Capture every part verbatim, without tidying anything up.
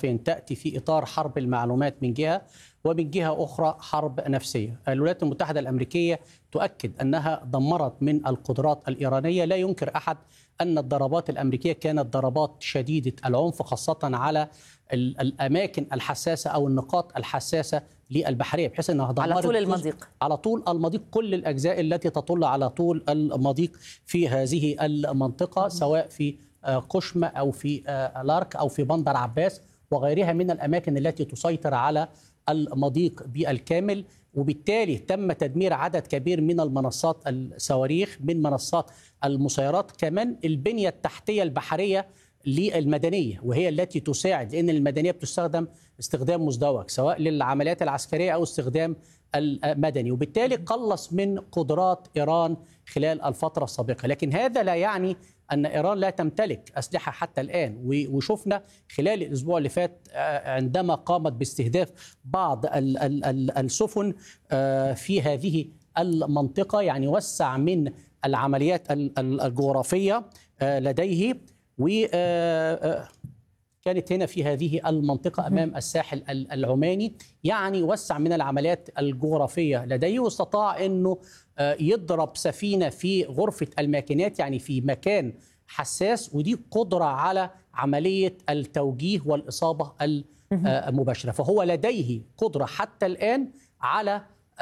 طرفين تأتي في إطار حرب المعلومات من جهة، ومن جهة أخرى حرب نفسية. الولايات المتحدة الأمريكية تؤكد أنها دمرت من القدرات الإيرانية. لا ينكر أحد أن الضربات الأمريكية كانت ضربات شديدة العنف، خاصة على الأماكن الحساسة أو النقاط الحساسة للبحرية، بحيث أنها دمرت على طول المضيق على طول المضيق كل الأجزاء التي تطل على طول المضيق في هذه المنطقة، سواء في قشم أو في لارك أو في بندر عباس وغيرها من الأماكن التي تسيطر على المضيق بالكامل. وبالتالي تم تدمير عدد كبير من المنصات الصواريخ، من منصات المسيرات، كمان البنية التحتية البحرية للمدنية، وهي التي تساعد، لأن المدنية بتستخدم استخدام مزدوج سواء للعمليات العسكرية أو استخدام المدني، وبالتالي قلص من قدرات إيران خلال الفترة السابقة. لكن هذا لا يعني أن إيران لا تمتلك أسلحة حتى الآن، وشفنا خلال الأسبوع اللي فات عندما قامت باستهداف بعض السفن في هذه المنطقة، يعني وسع من العمليات الجغرافية لديه. وكانت هنا في هذه المنطقة أمام الساحل العماني، يعني وسع من العمليات الجغرافية لديه، واستطاع أنه يضرب سفينة في غرفة الماكينات، يعني في مكان حساس، ودي قدرة على عملية التوجيه والإصابة المباشرة. فهو لديه قدرة حتى الآن على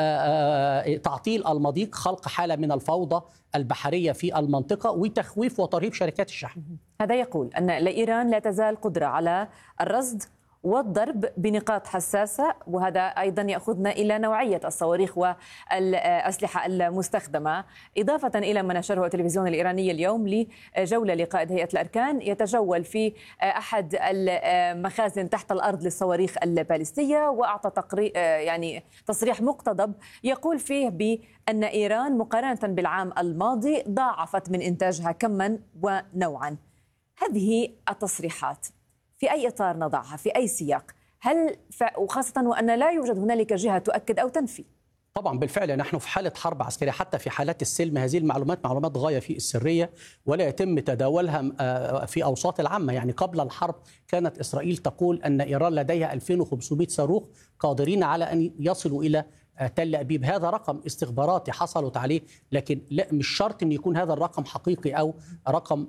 تعطيل المضيق، خلق حالة من الفوضى البحرية في المنطقة، وتخويف وترهيب شركات الشحن. هذا يقول أن لإيران لا تزال قدرة على الرصد والضرب بنقاط حساسة، وهذا أيضا يأخذنا إلى نوعية الصواريخ والأسلحة المستخدمة، إضافة إلى ما نشره التلفزيون الإيراني اليوم لجولة لقائد هيئة الأركان يتجول في أحد المخازن تحت الأرض للصواريخ البالستية، وأعطى تقرير يعني تصريح مقتضب يقول فيه بأن إيران مقارنة بالعام الماضي ضاعفت من إنتاجها كما ونوعا. هذه التصريحات في أي إطار نضعها؟ في أي سياق؟ هل ف... وخاصة وأن لا يوجد هنالك جهة تؤكد أو تنفي؟ طبعا بالفعل نحن في حالة حرب عسكرية. حتى في حالات السلم هذه المعلومات معلومات غاية في السرية، ولا يتم تداولها في أوساط العامة. يعني قبل الحرب كانت إسرائيل تقول أن إيران لديها ألفين وخمسمائة صاروخ قادرين على أن يصلوا إلى تل أبيب. هذا رقم استخباراتي حصلت عليه، لكن لا مش شرط أن يكون هذا الرقم حقيقي أو رقم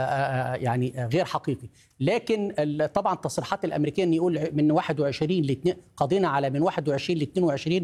يعني غير حقيقي. لكن طبعا تصريحات الأمريكية أن يقول من واحد وعشرين ل قضينا على من واحد وعشرين ل اثنين وعشرين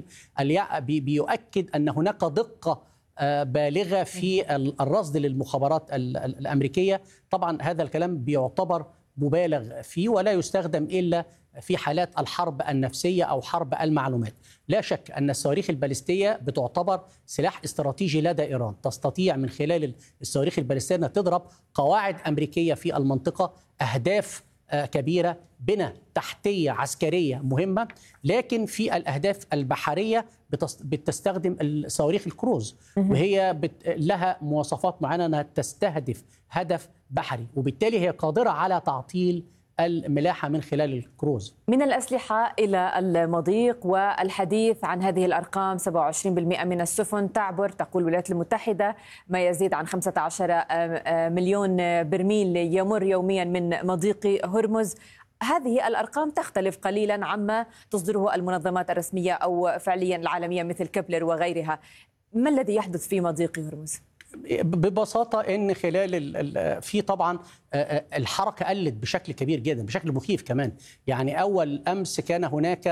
بيؤكد أن هناك دقة بالغة في الرصد للمخابرات الأمريكية. طبعا هذا الكلام بيعتبر مبالغ فيه، ولا يستخدم إلا في حالات الحرب النفسية أو حرب المعلومات. لا شك أن الصواريخ البالستية بتعتبر سلاح استراتيجي لدى إيران، تستطيع من خلال الصواريخ البالستية أن تضرب قواعد أمريكية في المنطقة، أهداف كبيرة، بنى تحتية عسكرية مهمة. لكن في الأهداف البحرية بتستخدم الصواريخ الكروز، وهي لها مواصفات معينة أنها تستهدف هدف بحري، وبالتالي هي قادرة على تعطيل الملاحة من خلال الكروز. من الأسلحة إلى المضيق والحديث عن هذه الأرقام، سبعة وعشرين بالمئة من السفن تعبر، تقول الولايات المتحدة، ما يزيد عن خمسة عشر مليون برميل يمر يوميا من مضيق هرمز. هذه الأرقام تختلف قليلا عما تصدره المنظمات الرسمية أو فعليا العالمية مثل كبلر وغيرها. ما الذي يحدث في مضيق هرمز؟ ببساطة إن خلال في طبعا الحركة قلت بشكل كبير جدا، بشكل مخيف كمان. يعني أول أمس كان هناك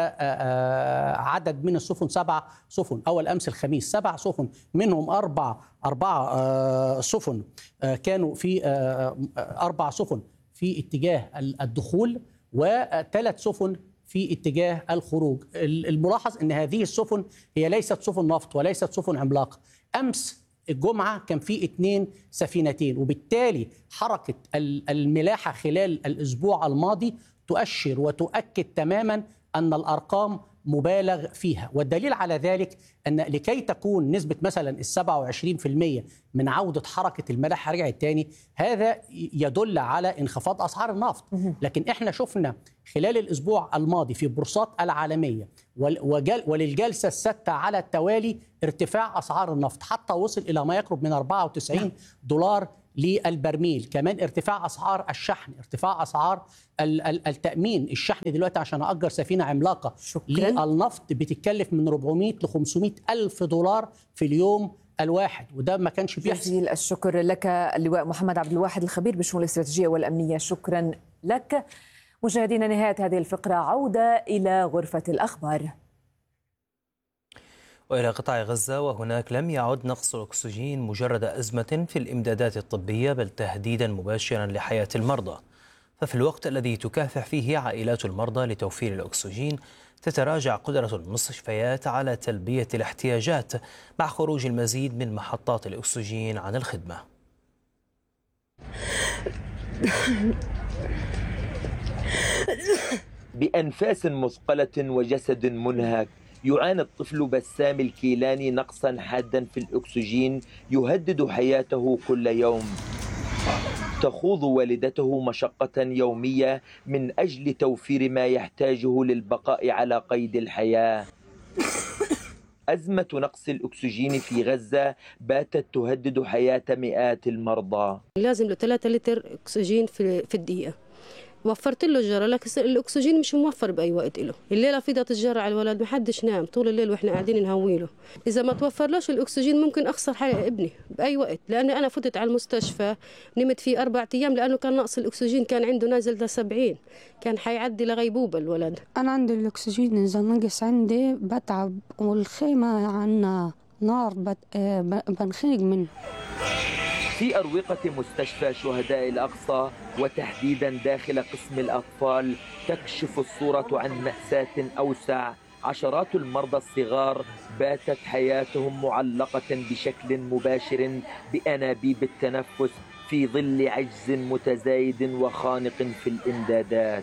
عدد من السفن، سبع سفن أول أمس الخميس، سبع سفن منهم أربع أربع سفن كانوا في أربع سفن في اتجاه الدخول، وثلاث سفن في اتجاه الخروج. الملاحظ أن هذه السفن هي ليست سفن نفط وليست سفن عملاقة. أمس الجمعة كان في اثنين سفينتين، وبالتالي حركة الملاحة خلال الأسبوع الماضي تؤشر وتؤكد تماما أن الأرقام مبالغ فيها. والدليل على ذلك أن لكي تكون نسبة مثلا السبعة وعشرين بالمئة من عودة حركة الملاحة رجعت تاني، هذا يدل على انخفاض أسعار النفط. لكن احنا شفنا خلال الأسبوع الماضي في البورصات العالمية وللجلسة السادسة على التوالي ارتفاع أسعار النفط، حتى وصل إلى ما يقرب من أربعة وتسعين دولار للبرميل. كمان ارتفاع أسعار الشحن، ارتفاع أسعار التأمين. الشحن دلوقتي عشان أجر سفينة عملاقة للنفط بتتكلف من أربعمائة ل خمسمائة ألف دولار في اليوم الواحد، وده ما كانش بيحصل. جزيل الشكر لك اللواء محمد عبد الواحد الخبير بالشؤون الاستراتيجية والأمنية، شكرا لك. مشاهدينا، نهاية هذه الفقرة، عودة إلى غرفة الأخبار. وإلى قطاع غزة، وهناك لم يعد نقص الأكسجين مجرد أزمة في الإمدادات الطبية، بل تهديدا مباشرا لحياة المرضى. ففي الوقت الذي تكافح فيه عائلات المرضى لتوفير الأكسجين، تتراجع قدرة المستشفيات على تلبية الاحتياجات مع خروج المزيد من محطات الأكسجين عن الخدمة. بأنفاس مثقلة وجسد منهك، يعاني الطفل بسام الكيلاني نقصا حادا في الأكسجين يهدد حياته كل يوم. تخوض والدته مشقة يومية من أجل توفير ما يحتاجه للبقاء على قيد الحياة. أزمة نقص الأكسجين في غزة باتت تهدد حياة مئات المرضى. لازم له ثلاثة لتر أكسجين في في الدقيقة. وفرت له الجرة، لكن الأكسجين مش موفر بأي وقت له. الليلة فضت الجرة على الولد، محدش نام طول الليل وإحنا قاعدين نهوي له. إذا ما توفرلوش الأكسجين ممكن أخسر حياة ابني بأي وقت، لأن أنا فتت على المستشفى نمت فيه أربع أيام لأنه كان نقص الأكسجين، كان عنده نازل لسبعين، كان حيعدي لغيبوبة الولد. أنا عندي الأكسجين إذا نقص عندي بتعب، والخيمة عنا نار بنخنق منه. في أروقة مستشفى شهداء الأقصى، وتحديدا داخل قسم الأطفال، تكشف الصورة عن مأساة أوسع. عشرات المرضى الصغار باتت حياتهم معلقة بشكل مباشر بأنابيب التنفس في ظل عجز متزايد وخانق في الإمدادات.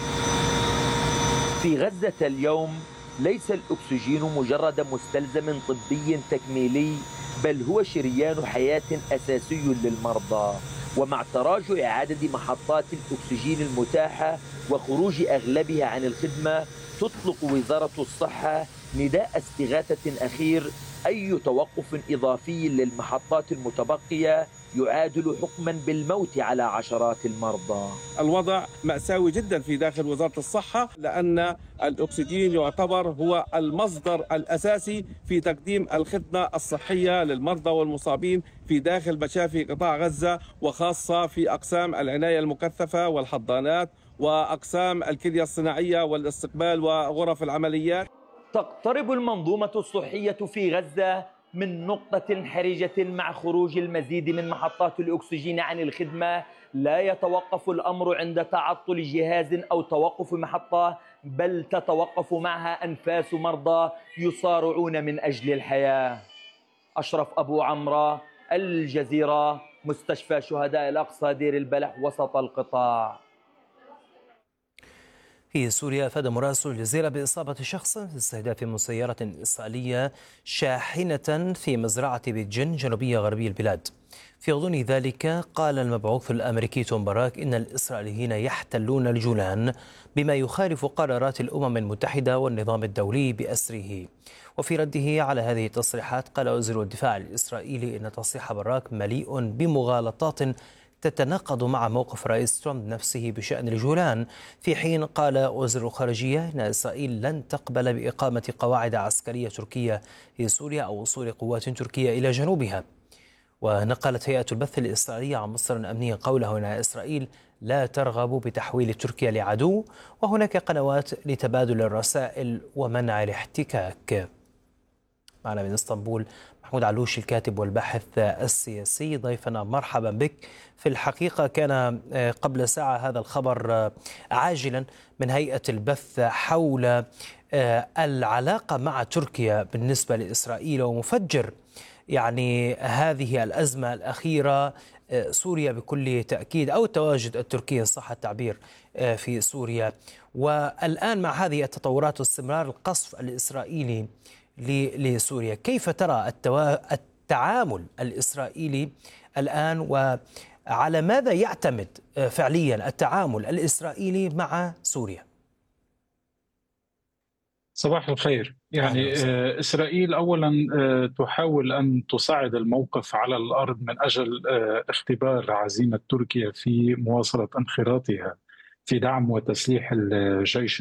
في غزة اليوم ليس الأكسجين مجرد مستلزم طبي تكميلي، بل هو شريان حياة أساسي للمرضى. ومع تراجع إعادة محطات الأكسجين المتاحة وخروج أغلبها عن الخدمة، تطلق وزارة الصحة نداء استغاثة أخير. أي توقف إضافي للمحطات المتبقية يعادل حكما بالموت على عشرات المرضى. الوضع مأساوي جدا في داخل وزارة الصحة، لأن الأكسجين يعتبر هو المصدر الأساسي في تقديم الخدمة الصحية للمرضى والمصابين في داخل مشافي قطاع غزة، وخاصة في أقسام العناية المكثفة والحضانات وأقسام الكلية الصناعية والاستقبال وغرف العمليات. تقترب المنظومة الصحية في غزة من نقطة حرجة مع خروج المزيد من محطات الأكسجين عن الخدمة. لا يتوقف الأمر عند تعطل جهاز أو توقف محطة، بل تتوقف معها أنفاس مرضى يصارعون من أجل الحياة. أشرف أبو عمرة، الجزيرة، مستشفى شهداء الأقصى دير البلح وسط القطاع. في سوريا أفاد مراسل الجزيرة بإصابة شخص في استهداف مسيرة إسرائيلية شاحنة في مزرعة بيت جن جنوبية غربي البلاد. في غضون ذلك قال المبعوث الأمريكي توم باراك إن الإسرائيليين يحتلون الجولان بما يخالف قرارات الأمم المتحدة والنظام الدولي بأسره. وفي رده على هذه التصريحات قال وزير الدفاع الإسرائيلي إن تصريح باراك مليء بمغالطات تتناقض مع موقف رئيس ترامب نفسه بشأن الجولان، في حين قال وزير الخارجية أن إسرائيل لن تقبل بإقامة قواعد عسكرية تركية في سوريا أو وصول قوات تركية إلى جنوبها. ونقلت هيئة البث الإسرائيلية عن مصدر أمني قوله أن إسرائيل لا ترغب بتحويل تركيا لعدو، وهناك قنوات لتبادل الرسائل ومنع الاحتكاك. معنا من اسطنبول محمود علوش الكاتب والباحث السياسي، ضيفنا مرحبا بك. في الحقيقة كان قبل ساعة هذا الخبر عاجلا من هيئة البث حول العلاقة مع تركيا بالنسبة لإسرائيل، ومفجر يعني هذه الأزمة الأخيرة سوريا بكل تأكيد، أو التواجد التركي إن صح التعبير في سوريا. والآن مع هذه التطورات واستمرار القصف الإسرائيلي لسوريا، كيف ترى التعامل الإسرائيلي الآن، وعلى ماذا يعتمد فعليا التعامل الإسرائيلي مع سوريا؟ صباح الخير. يعني آه إسرائيل أولا آه تحاول أن تصعد الموقف على الأرض من أجل آه اختبار عزيمة تركيا في مواصلة انخراطها في دعم وتسليح الجيش